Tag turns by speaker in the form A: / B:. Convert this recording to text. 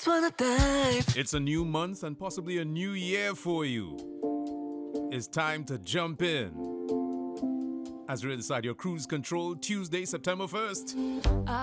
A: just wanna dive.
B: It's a new month and possibly a new year for you. It's time to jump in. As you're inside your cruise control Tuesday, September 1st.